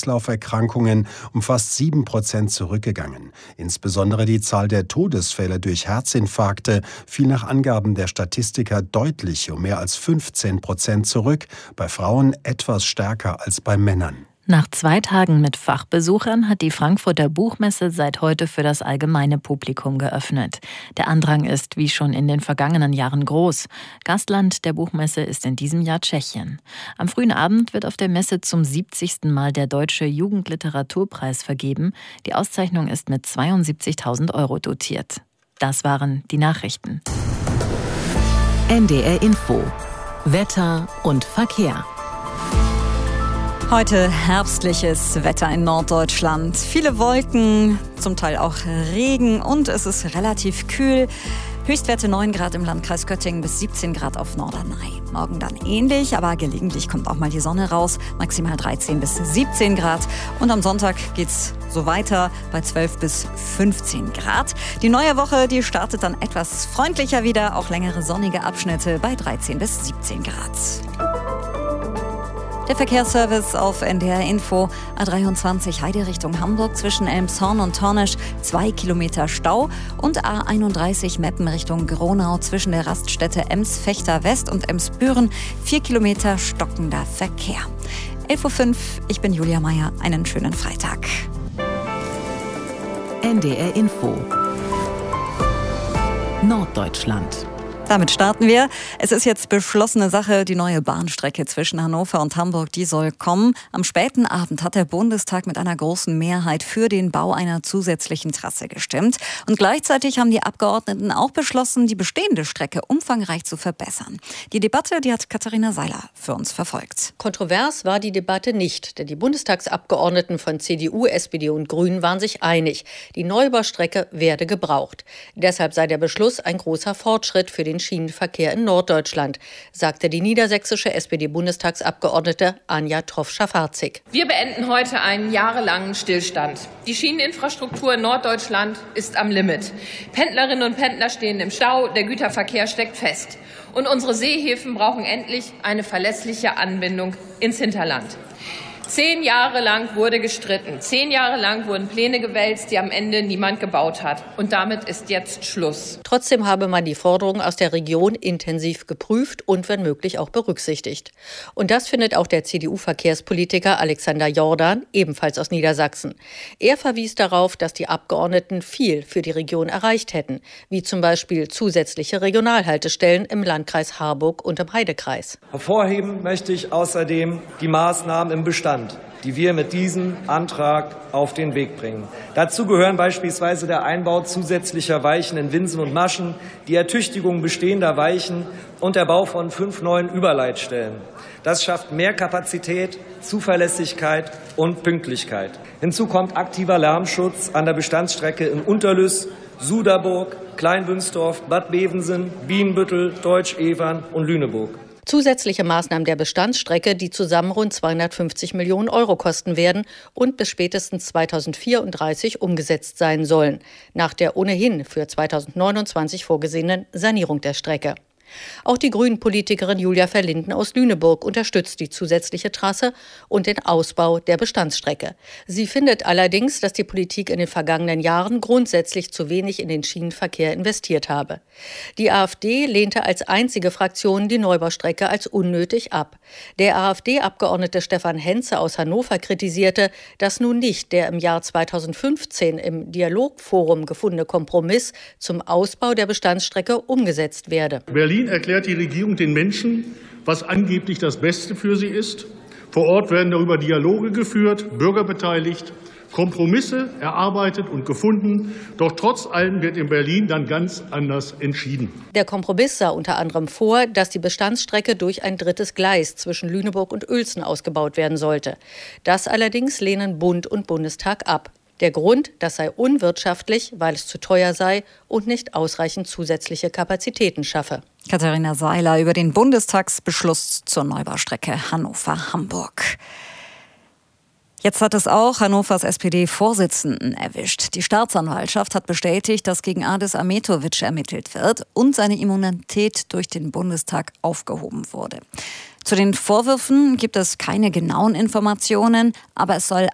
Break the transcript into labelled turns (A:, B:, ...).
A: Herz-Kreislauf-Erkrankungen um fast 7% zurückgegangen. Insbesondere die Zahl der Todesfälle durch Herzinfarkte fiel nach Angaben der Statistiker deutlich um mehr als 15% zurück, bei Frauen etwas stärker als bei Männern.
B: Nach 2 Tagen mit Fachbesuchern hat die Frankfurter Buchmesse seit heute für das allgemeine Publikum geöffnet. Der Andrang ist wie schon in den vergangenen Jahren groß. Gastland der Buchmesse ist in diesem Jahr Tschechien. Am frühen Abend wird auf der Messe zum 70. Mal der Deutsche Jugendliteraturpreis vergeben. Die Auszeichnung ist mit 72.000 € dotiert. Das waren die Nachrichten.
C: NDR Info. Wetter und Verkehr.
D: Heute herbstliches Wetter in Norddeutschland. Viele Wolken, zum Teil auch Regen und es ist relativ kühl. Höchstwerte 9 Grad im Landkreis Göttingen bis 17 Grad auf Norderney. Morgen dann ähnlich, aber gelegentlich kommt auch mal die Sonne raus. Maximal 13 bis 17 Grad. Und am Sonntag geht's so weiter bei 12 bis 15 Grad. Die neue Woche, die startet dann etwas freundlicher wieder. Auch längere sonnige Abschnitte bei 13 bis 17 Grad. Der Verkehrsservice auf NDR Info. A23 Heide Richtung Hamburg zwischen Elmshorn und Tornisch 2 Kilometer Stau und A31 Meppen Richtung Gronau zwischen der Raststätte Ems-Fechter West und Ems-Büren 4 Kilometer stockender Verkehr. 11.05 Uhr, ich bin Julia Meyer. Einen schönen Freitag.
C: NDR Info. Norddeutschland.
D: Damit starten wir. Es ist jetzt beschlossene Sache, die neue Bahnstrecke zwischen Hannover und Hamburg, die soll kommen. Am späten Abend hat der Bundestag mit einer großen Mehrheit für den Bau einer zusätzlichen Trasse gestimmt. Und gleichzeitig haben die Abgeordneten auch beschlossen, die bestehende Strecke umfangreich zu verbessern. Die Debatte, die hat Katharina Seiler für uns verfolgt.
E: Kontrovers war die Debatte nicht, denn die Bundestagsabgeordneten von CDU, SPD und Grünen waren sich einig. Die Neubaustrecke werde gebraucht. Deshalb sei der Beschluss ein großer Fortschritt für den Schienenverkehr in Norddeutschland, sagte die niedersächsische SPD-Bundestagsabgeordnete Anja Troff-Schafarzig.
F: Wir beenden heute einen jahrelangen Stillstand. Die Schieneninfrastruktur in Norddeutschland ist am Limit. Pendlerinnen und Pendler stehen im Stau, der Güterverkehr steckt fest. Und unsere Seehäfen brauchen endlich eine verlässliche Anbindung ins Hinterland. 10 Jahre lang wurde gestritten. 10 Jahre lang wurden Pläne gewälzt, die am Ende niemand gebaut hat. Und damit ist jetzt Schluss.
E: Trotzdem habe man die Forderungen aus der Region intensiv geprüft und wenn möglich auch berücksichtigt. Und das findet auch der CDU-Verkehrspolitiker Alexander Jordan, ebenfalls aus Niedersachsen. Er verwies darauf, dass die Abgeordneten viel für die Region erreicht hätten, wie zum Beispiel zusätzliche Regionalhaltestellen im Landkreis Harburg und im Heidekreis.
G: Hervorheben möchte ich außerdem die Maßnahmen im Bestand, die wir mit diesem Antrag auf den Weg bringen. Dazu gehören beispielsweise der Einbau zusätzlicher Weichen in Winsen und Maschen, die Ertüchtigung bestehender Weichen und der Bau von 5 neuen Überleitstellen. Das schafft mehr Kapazität, Zuverlässigkeit und Pünktlichkeit. Hinzu kommt aktiver Lärmschutz an der Bestandsstrecke in Unterlüss, Suderburg, Kleinbünsdorf, Bad Bevensen, Bienenbüttel, Deutsch-Evern und Lüneburg.
E: Zusätzliche Maßnahmen der Bestandsstrecke, die zusammen rund 250 Millionen € kosten werden und bis spätestens 2034 umgesetzt sein sollen, nach der ohnehin für 2029 vorgesehenen Sanierung der Strecke. Auch die Grünen-Politikerin Julia Verlinden aus Lüneburg unterstützt die zusätzliche Trasse und den Ausbau der Bestandsstrecke. Sie findet allerdings, dass die Politik in den vergangenen Jahren grundsätzlich zu wenig in den Schienenverkehr investiert habe. Die AfD lehnte als einzige Fraktion die Neubaustrecke als unnötig ab. Der AfD-Abgeordnete Stefan Henze aus Hannover kritisierte, dass nun nicht der im Jahr 2015 im Dialogforum gefundene Kompromiss zum Ausbau der Bestandsstrecke umgesetzt werde.
H: Berlin erklärt die Regierung den Menschen, was angeblich das Beste für sie ist. Vor Ort werden darüber Dialoge geführt, Bürger beteiligt, Kompromisse erarbeitet und gefunden. Doch trotz allem wird in Berlin dann ganz anders entschieden.
E: Der Kompromiss sah unter anderem vor, dass die Bestandsstrecke durch ein 3. Gleis zwischen Lüneburg und Uelzen ausgebaut werden sollte. Das allerdings lehnen Bund und Bundestag ab. Der Grund, das sei unwirtschaftlich, weil es zu teuer sei und nicht ausreichend zusätzliche Kapazitäten schaffe.
D: Katharina Seiler über den Bundestagsbeschluss zur Neubaustrecke Hannover-Hamburg. Jetzt hat es auch Hannovers SPD-Vorsitzenden erwischt. Die Staatsanwaltschaft hat bestätigt, dass gegen Adis Ahmetović ermittelt wird und seine Immunität durch den Bundestag aufgehoben wurde. Zu den Vorwürfen gibt es keine genauen Informationen, aber es soll